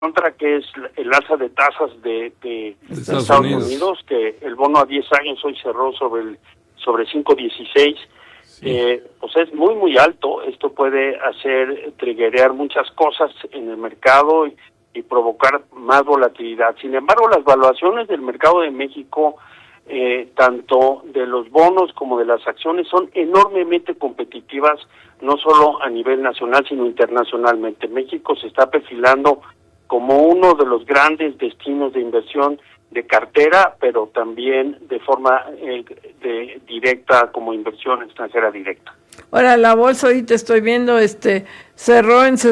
contra, que es el alza de tasas de Estados Unidos, que el bono a 10 años hoy cerró sobre 5.16. Sí. Pues es muy, muy alto. Esto puede hacer triggerear muchas cosas en el mercado y provocar más volatilidad. Sin embargo, las valuaciones del mercado de México, tanto de los bonos como de las acciones, son enormemente competitivas, no solo a nivel nacional, sino internacionalmente. México se está perfilando como uno de los grandes destinos de inversión de cartera, pero también de forma directa, como inversión extranjera directa. Ahora, la bolsa ahorita estoy viendo, cerró en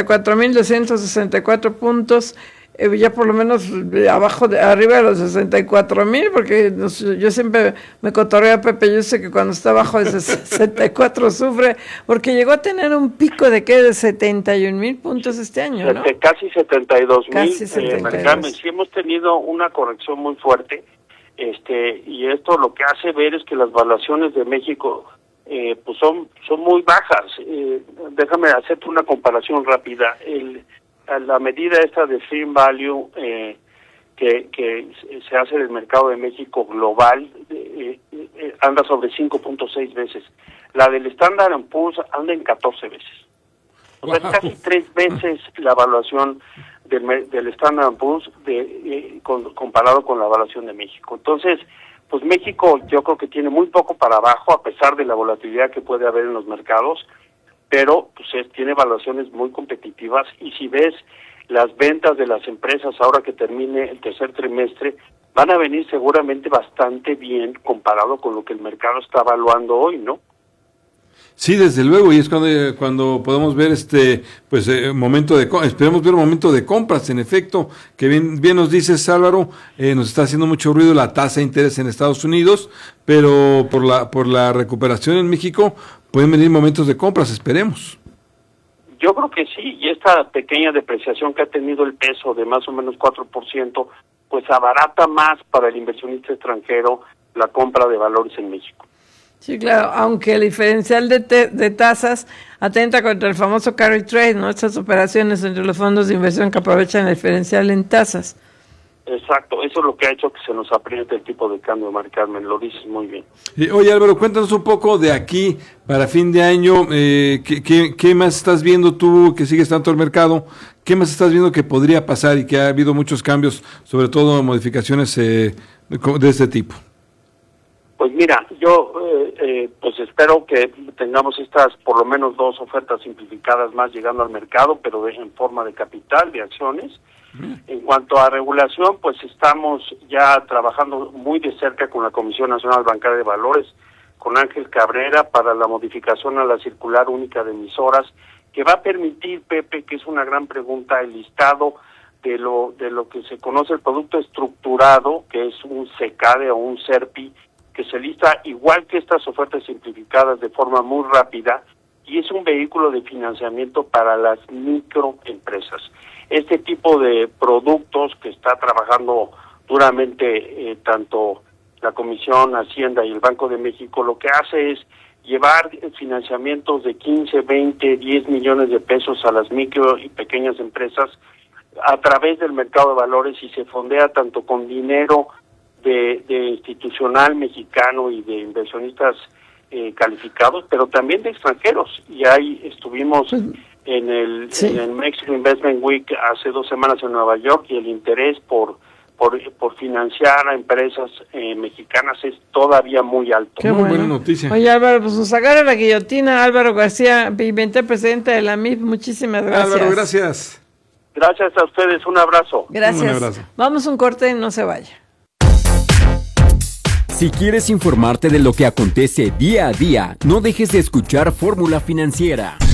64,264 puntos, ya por lo menos arriba de los 64,000, porque yo siempre me cotorreo a Pepe, yo sé que cuando está abajo de 64 sufre, porque llegó a tener un pico de 71,000 puntos este año, ¿no? Casi 72,000. Casi 72,000. Sí hemos tenido una corrección muy fuerte, y esto lo que hace ver es que las valuaciones de México pues son muy bajas. Déjame hacerte una comparación rápida. La medida esta de Firm Value que se hace en el mercado de México global anda sobre 5.6 veces. La del Standard & Poor's anda en 14 veces. O sea, es casi 3 veces la evaluación del Standard & Poor's comparado con la evaluación de México. Entonces, pues México yo creo que tiene muy poco para abajo, a pesar de la volatilidad que puede haber en los mercados, pero pues tiene evaluaciones muy competitivas, y si ves las ventas de las empresas ahora que termine el tercer trimestre, van a venir seguramente bastante bien comparado con lo que el mercado está evaluando hoy, ¿no? Sí, desde luego, y es cuando podemos ver esperemos ver un momento de compras, en efecto, que bien nos dices, Álvaro, nos está haciendo mucho ruido la tasa de interés en Estados Unidos, pero por la recuperación en México pueden venir momentos de compras, esperemos. Yo creo que sí, y esta pequeña depreciación que ha tenido el peso de más o menos 4%, pues abarata más para el inversionista extranjero la compra de valores en México. Sí, claro, aunque el diferencial de tasas atenta contra el famoso carry trade, ¿no? Estas operaciones entre los fondos de inversión que aprovechan el diferencial en tasas. Exacto, eso es lo que ha hecho que se nos apriete el tipo de cambio, Mari Carmen, lo dices muy bien. Oye, Álvaro, cuéntanos un poco de aquí para fin de año, ¿qué más estás viendo tú, que sigues tanto el mercado? ¿Qué más estás viendo que podría pasar y que ha habido muchos cambios, sobre todo modificaciones de este tipo? Pues mira, yo pues espero que tengamos estas por lo menos 2 ofertas simplificadas más llegando al mercado, pero en forma de capital, de acciones. En cuanto a regulación, pues estamos ya trabajando muy de cerca con la Comisión Nacional Bancaria de Valores, con Ángel Cabrera, para la modificación a la circular única de emisoras, que va a permitir, Pepe, que es una gran pregunta, el listado de lo que se conoce el producto estructurado, que es un SECADE o un SERPI, que se lista igual que estas ofertas simplificadas de forma muy rápida, y es un vehículo de financiamiento para las microempresas. Este tipo de productos que está trabajando duramente tanto la Comisión Hacienda y el Banco de México, lo que hace es llevar financiamientos de 15, 20, 10 millones de pesos a las micro y pequeñas empresas a través del mercado de valores, y se fondea tanto con dinero de institucional mexicano y de inversionistas calificados, pero también de extranjeros. Y ahí estuvimos en el Mexico Investment Week hace 2 semanas en Nueva York, y el interés por financiar a empresas mexicanas es todavía muy alto. Qué buena noticia. Oye, Álvaro, pues nos agarra la guillotina. Álvaro García Pimentel, presidente de la MIP, muchísimas gracias. Álvaro, gracias. Gracias a ustedes, un abrazo. Gracias. Un abrazo. Vamos un corte, no se vaya. Si quieres informarte de lo que acontece día a día, no dejes de escuchar Fórmula Financiera.